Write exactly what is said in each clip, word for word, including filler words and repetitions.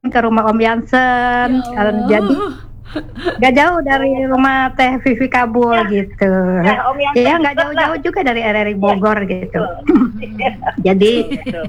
ke rumah Om Yansen, Ya Allah. jadi gak jauh dari rumah Teh Vivi Kabul Ya. gitu. Ya, Om Yansen Iya nggak betul jauh-jauh juga dari R R I Bogor gitu. Betul. Jadi Betul.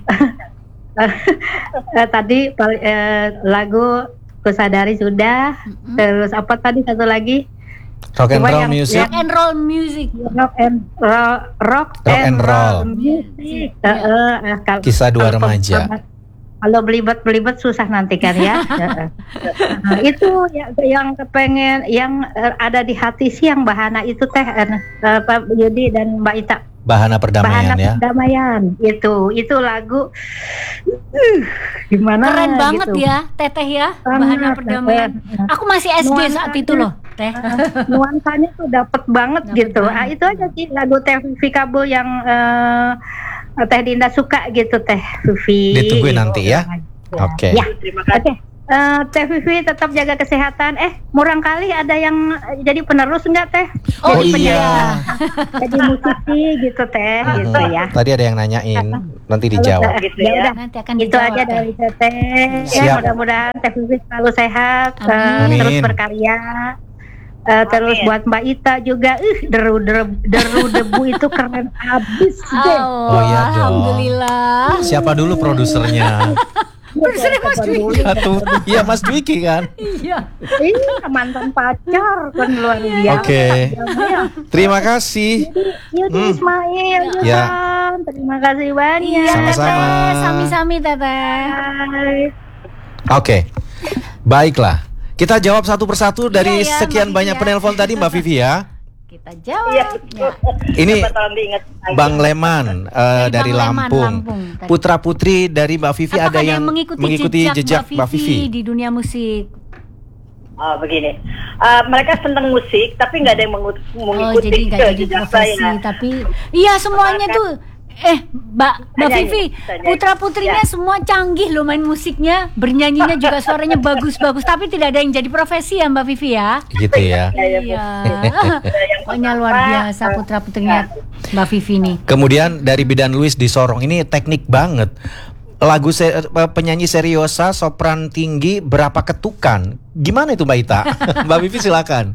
eh, tadi pal- eh, lagu Kusadari sudah, Mm-mm. terus apa tadi satu lagi? Rock and Cuma roll yang- music. Rock and roll music. Rock and roll, rock, Rock and roll. music. Ya. Eh, eh, eh, kalau- Kisah dua kalau- remaja. Kalau belibet-belibet susah nanti kan ya. Heeh. Nah, itu ya, yang kepengen, yang eh, ada di hati sih yang bahana itu teh, eh, eh, Pak Yudi dan Mbak Ita. Bahana perdamaian Bahana ya. perdamaian itu, itu lagu uh, gimana? Keren banget gitu. ya, Teteh ya, Sangat, Bahana Perdamaian. Teteh. Aku masih S D Nuansanya- saat itu loh, Teh. Nuansanya tuh dapet banget Dapet gitu. banget. Ah, itu aja sih lagu Teh Vivi Kabul yang eh, Teh Dinda suka gitu Teh Vivi. Ditungguin nanti ya. Oke. Ya. Terima Oke, kasih. Eh, Teh Vivi tetap jaga kesehatan. Eh, murang kali ada yang eh, jadi penerus enggak Teh? Oh, Oh Jadi iya. penyanyi, jadi musisi gitu Teh, gitu ya. Tadi ada yang nanyain, nanti dijawab. Gitu Ya ya. udah, Nanti akan itu dijawab, aja Teh. dari Teteh. Ya, Siap. mudah-mudahan Teh Vivi selalu sehat, eh, Amin. terus berkarya. Eh, terus Amin. buat Mbak Ita juga, ih deru deru, deru debu itu keren abis deh. Oh, iya dong. Alhamdulillah. Siapa dulu produsernya? Produsernya Mas Dwiki. Ya tuh, iya Mas Dwiki kan. Iya. Iya, mantan pacar kan luar biasa. Oke. Ya, Terima kasih. Yudi Hmm. Ismail, Ya. Yudan, terima kasih banyak. Iya, Sama-sama. Teteh. Sami-sami, Teteh. Hai. Oke. Baiklah. Kita jawab satu persatu dari Iya, ya, sekian Mbak banyak Vivi ya. penelpon tadi Mbak Vivi ya. Kita jawab. Iya, Ya. betul. Ini Siapa tahu diingat lagi. Bang Leman eh, Dari dari Bang Leman, Lampung. Lampung, tadi. Putra putri dari Mbak Vivi Apakah ada yang mengikuti, jejak, Mbak Vivi di dunia musik? Oh, begini, Uh, mereka senang musik, tapi nggak ada yang mengu- Oh, mengikuti jadi nggak ke jadi jejak profesi, saya. tapi iya semuanya tuh. Eh, Mbak Mbak Nyanyi, Vivi, bisa nyanyi. putra putrinya Ya. semua canggih loh main musiknya, bernyanyinya juga suaranya bagus-bagus, tapi tidak ada yang jadi profesi ya Mbak Vivi ya. Gitu ya. Iya, Iya, yang pokoknya luar pertama, biasa eh, putra putrinya Mbak Vivi nih. Kemudian dari Bidan Luis di Sorong, ini teknik banget. Lagu se- eh, penyanyi seriosa sopran tinggi berapa ketukan? Gimana itu Mbak Ita? Mbak Vivi silakan.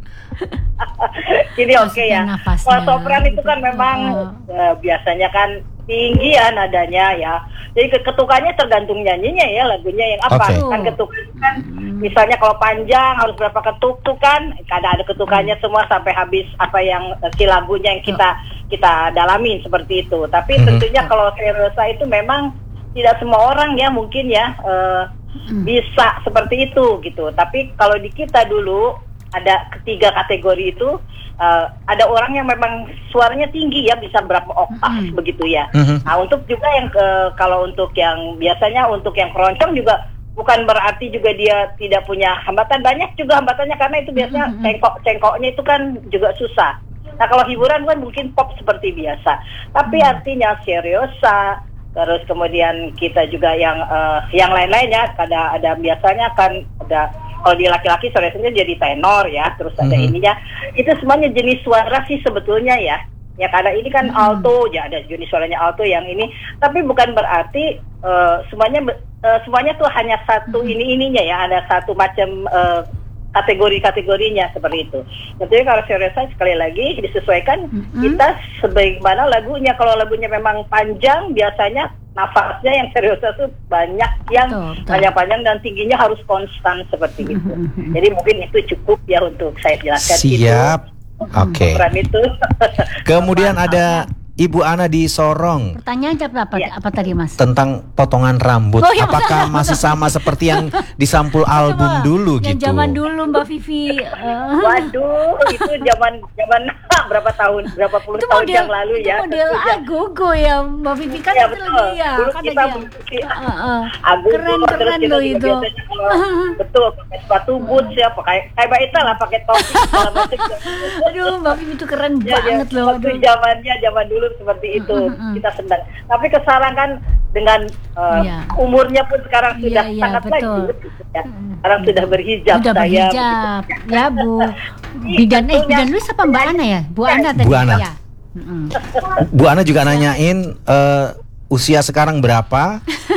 Ini oke ya. Nafasnya, Kalau sopran itu kan gitu. memang Oh. eh, biasanya kan tinggi ya nadanya ya. Jadi ke- ketukannya tergantung nyanyinya ya lagunya yang apa. Oke. Kan ketukan kan misalnya kalau panjang harus berapa ketuk tuh kan. Kadang ada ketukannya semua sampai habis apa yang eh, si lagunya yang kita kita dalamin seperti itu. Tapi Mhm. tentunya kalau seriosa itu memang tidak semua orang ya mungkin ya eh, Hmm. bisa seperti itu gitu. Tapi kalau di kita dulu ada ketiga kategori itu uh, ada orang yang memang suaranya tinggi ya bisa berapa oktav Mm-mm. begitu ya. Mhm. Nah untuk juga yang uh, kalau untuk yang biasanya untuk yang keroncong juga bukan berarti juga dia tidak punya hambatan, banyak juga hambatannya karena itu biasanya Mm-mm. cengkok-cengkoknya itu kan juga susah. Nah kalau hiburan kan mungkin pop seperti biasa. Tapi Mm. artinya seriosa, terus kemudian kita juga yang uh, yang lain-lainnya ada ada biasanya kan ada kalau di laki-laki seriusnya jadi tenor ya, terus ada Mhm. ininya itu semuanya jenis suara sih sebetulnya ya ya karena ini kan Mhm. alto ya ada jenis suaranya alto yang ini tapi bukan berarti uh, semuanya be- uh, semuanya tuh hanya satu Mhm. ini ininya ya ada satu macam uh, kategori-kategorinya seperti itu. Tentunya kalau seriosa sekali lagi disesuaikan Mhm. kita sebagaimana lagunya. Kalau lagunya memang panjang biasanya nafasnya yang seriosa itu banyak yang Betul, betul. panjang-panjang dan tingginya harus konstan seperti itu. Mhm. Jadi mungkin itu cukup ya untuk saya jelaskan. Siap. Oke. Itu, program itu. Kemudian ada Ibu Ana di Sorong Pertanyaan apa, Ya. apa tadi Mas? tentang potongan rambut. Oh, yang Apakah masih sama seperti yang di sampul album Coba, dulu yang gitu? zaman dulu Mbak Vivi. eh, Waduh, itu zaman zaman berapa tahun, berapa puluh itu tahun model, yang lalu itu ya. model tentu ya. Agogo ya Mbak Vivi kan Ya, itu betul. lagi ya. Dulu Kan kita lagi ya. mengikuti Ah, ah. Agogo, Keren terus keren kita loh juga itu. biasanya kalau- betul, pakai sepatu boots ya, pakai kayak Mbak Ita lah, pakai topi segala macam. Aduh Mbak Vivi itu keren Ya, ya, banget loh. waktu Aduh. zamannya zaman dulu seperti itu Mm, mm, mm. kita senang. Tapi sekarang kan dengan uh, Iya. umurnya pun sekarang Iya, sudah iya, sangat betul. lanjut. Ya. Mm. Sekarang sudah berhijab Udah saya. berhijab ya Bu. Bidan eh Bidan Luis apa Mbak Ana ya? Bu Ana tadi. Bu Ana. Ya. Mm-mm. Bu Ana juga nanyain eh, usia sekarang berapa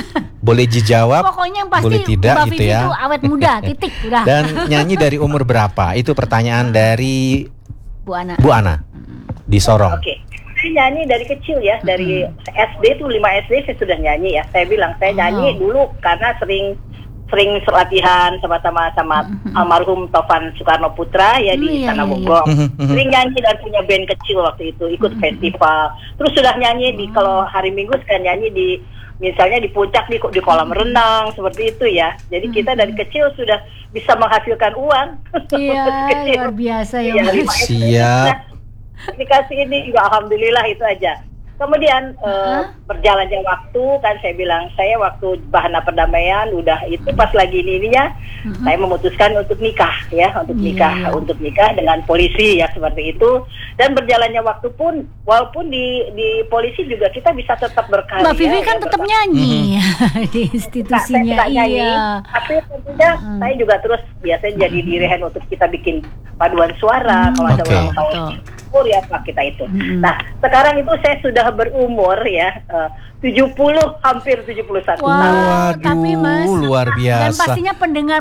boleh dijawab, Pokoknya yang pasti boleh tidak Mbak gitu Vivi ya. itu awet muda, titik udah. Dan nyanyi dari umur berapa? Itu pertanyaan dari Bu Ana. Bu Ana di Sorong. Oke. Saya nyanyi dari kecil ya, dari S D tuh lima S D saya sudah nyanyi ya. Saya bilang saya nyanyi dulu karena sering sering latihan sama-sama sama almarhum Tovan Soekarno Putra ya di Hmm, iya, Istana iya, Bogor. iya. Sering nyanyi dan punya band kecil waktu itu, ikut festival. Terus sudah nyanyi di kalau hari Minggu suka nyanyi di misalnya di puncak di di kolam renang seperti itu ya. Jadi kita dari kecil sudah bisa menghasilkan uang. Iya, Kecil. luar biasa ya. Iya, Mbak. lima S D. Siap. Nah, dikasih ini juga alhamdulillah itu aja. Kemudian eh, berjalannya waktu kan saya bilang saya waktu Bahana Perdamaian udah itu pas lagi ini ininya saya memutuskan untuk nikah ya untuk Iya, nikah iya. untuk nikah dengan polisi ya seperti itu. Dan berjalannya waktu pun walaupun di di polisi juga kita bisa tetap berkarya. Mbak Vivi kan ya, tetap berkarya. nyanyi di Saya institusinya. suka nyanyi, Iya. tapi tentunya saya juga terus biasanya jadi dirihen untuk kita bikin paduan suara kalau ada Oke. ulang tahun umur ya Pak kita itu. Nah sekarang itu saya sudah berumur ya eh, tujuh puluh hampir tujuh puluh satu tahun. Wah, tapi Mas luar dan biasa. pastinya pendengar